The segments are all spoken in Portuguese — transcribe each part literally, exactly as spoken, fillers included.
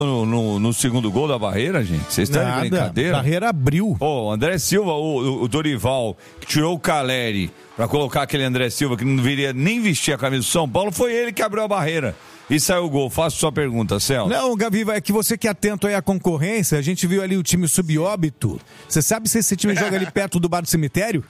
No, no, no segundo gol da Barreira, gente? Vocês estão de brincadeira? A Barreira abriu. Pô, o André Silva, o, o Dorival, que tirou o Caleri pra colocar aquele André Silva que não deveria nem vestir a camisa do São Paulo, foi ele que abriu a barreira. E saiu o gol. Faço sua pergunta, Celso. Não, Gaviva, é que você que é atento aí à concorrência, a gente viu ali o time Subóbito. Você sabe se esse time joga ali perto do bar do cemitério?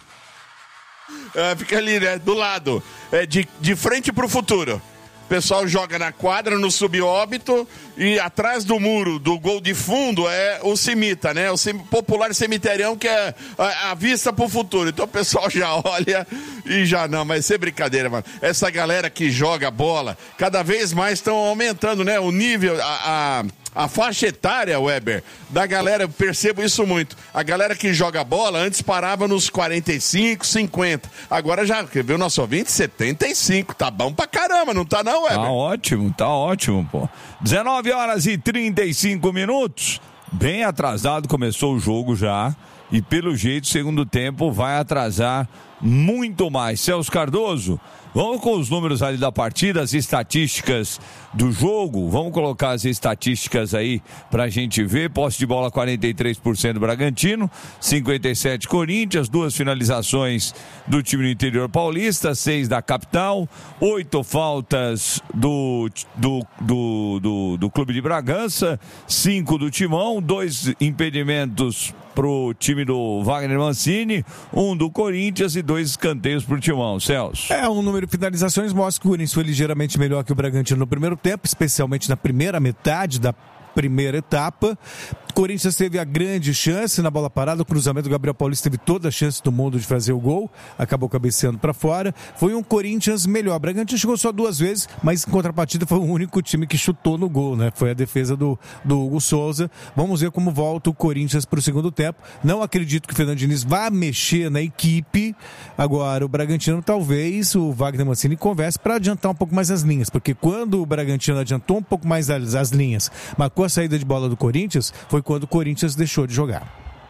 É, fica ali, né? Do lado. É, de, de frente pro futuro. O pessoal joga na quadra, no Subóbito, e atrás do muro do gol de fundo é o Cimita, né? O sem, popular cemiterião, que é a, a vista pro futuro. Então o pessoal já olha e já não, mas sem brincadeira, mano. Essa galera que joga bola, cada vez mais estão aumentando, né? O nível, a... a... A faixa etária, Weber, da galera, eu percebo isso muito. A galera que joga bola antes parava nos quarenta e cinco, cinquenta. Agora já, quer ver o nosso ouvinte? setenta e cinco. Tá bom pra caramba, não tá não, Weber? Tá ótimo, tá ótimo, pô. dezenove horas e trinta e cinco minutos. Bem atrasado começou o jogo já. E pelo jeito, segundo tempo, vai atrasar muito mais. Celso Cardoso, vamos com os números ali da partida, as estatísticas do jogo. Vamos colocar as estatísticas aí pra gente ver. Posse de bola quarenta e três por cento Bragantino, cinquenta e sete por cento Corinthians, duas finalizações do time do interior paulista, seis da capital, oito faltas do, do, do, do, do Clube de Bragança, cinco do Timão, dois impedimentos pro time do Wagner Mancini, um do Corinthians e dois escanteios pro Timão. Celso. É, um número de finalizações mostra que o Corinthians foi ligeiramente melhor que o Bragantino no primeiro tempo, especialmente na primeira metade da primeira etapa. O Corinthians teve a grande chance na bola parada, o cruzamento do Gabriel Paulista teve toda a chance do mundo de fazer o gol, acabou cabeceando para fora. Foi um Corinthians melhor. O Bragantino chegou só duas vezes, mas em contrapartida foi o único time que chutou no gol, né? Foi a defesa do, do Hugo Souza. Vamos ver como volta o Corinthians para o segundo tempo. Não acredito que o Fernando Diniz vá mexer na equipe. Agora, o Bragantino, talvez o Wagner Mancini converse para adiantar um pouco mais as linhas, porque quando o Bragantino adiantou um pouco mais as, as linhas, marcou a saída de bola do Corinthians, foi quando o Corinthians deixou de jogar.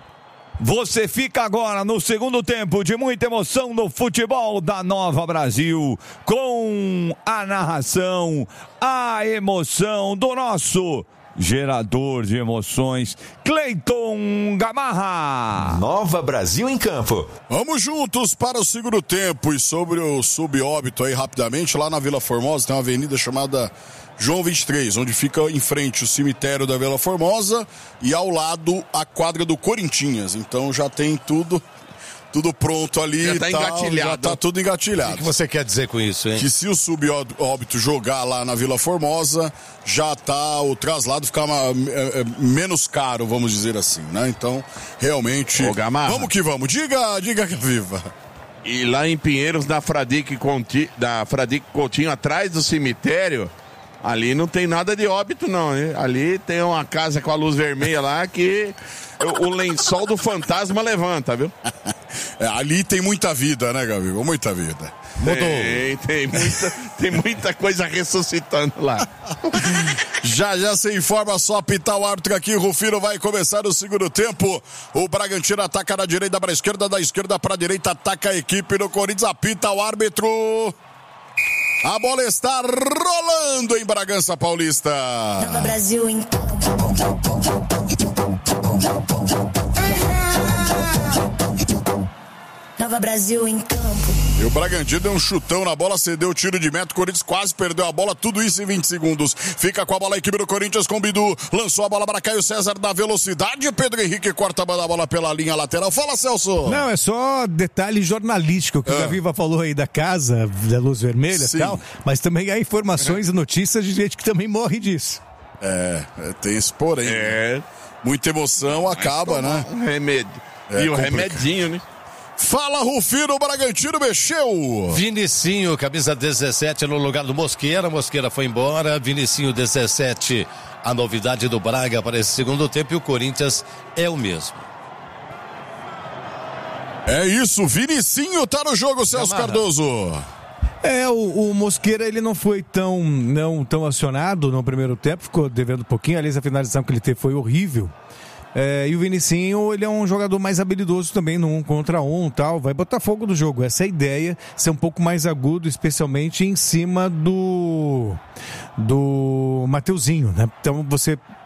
Você fica agora no segundo tempo de muita emoção no futebol da Nova Brasil, com a narração, a emoção do nosso gerador de emoções, Cleiton Gamarra. Nova Brasil em campo. Vamos juntos para o segundo tempo. E sobre o Subóbito aí rapidamente, lá na Vila Formosa tem uma avenida chamada João vinte e três, onde fica em frente o cemitério da Vila Formosa e ao lado a quadra do Corinthians. Então já tem tudo, tudo pronto ali. Já tá e tal, engatilhado. Já tá tudo engatilhado. O que você quer dizer com isso, hein? Que se o Subóbito jogar lá na Vila Formosa, já tá, o traslado fica uma, é, é, menos caro, vamos dizer assim, né? Então, realmente, Ô, Gamarra, vamos que vamos. Diga, diga que viva. E lá em Pinheiros, na Fradique Coutinho, da Fradique Coutinho, atrás do cemitério, ali não tem nada de óbito, não, hein? Ali tem uma casa com a luz vermelha lá que o, o lençol do fantasma levanta, viu? É, ali tem muita vida, né, Gabriel? Muita vida. Tem, tem muita, tem muita coisa ressuscitando lá. Já já se informa, só apitar o árbitro aqui. Rufino vai começar o segundo tempo. O Bragantino ataca da direita para a esquerda, da esquerda para a direita, ataca a equipe do Corinthians, apita o árbitro. A bola está rolando em Bragança Paulista. Nova Brasil em Nova Brasil em campo. E o Bragantino deu um chutão na bola, cedeu o tiro de meta, o Corinthians quase perdeu a bola, tudo isso em vinte segundos. Fica com a bola a equipe do Corinthians com o Bidu, lançou a bola para Caio César na velocidade, Pedro Henrique corta a bola pela linha lateral. Fala, Celso! Não, é só detalhe jornalístico, que ah. o Gaviva falou aí da casa, da luz vermelha e tal, mas também há informações e notícias de gente que também morre disso. É, tem esse porém. É. Né? Muita emoção acaba, né? Um remédio. É e o complicado. remedinho, né? Fala, Rufino, o Bragantino mexeu. Vinicinho, camisa dezessete no lugar do Mosqueira. Mosqueira foi embora. Vinicinho, dezessete, a novidade do Braga para esse segundo tempo. E o Corinthians é o mesmo. É isso, Vinicinho tá no jogo, Celso Gamarra. Cardoso. É, o, o Mosqueira, ele não foi tão, não, tão acionado no primeiro tempo, ficou devendo um pouquinho. Aliás, a finalização que ele teve foi horrível. É, e o Vinicinho, ele é um jogador mais habilidoso também no um contra um e tal, vai botar fogo no jogo, essa é a ideia, ser um pouco mais agudo, especialmente em cima do do Mateuzinho, né? Então você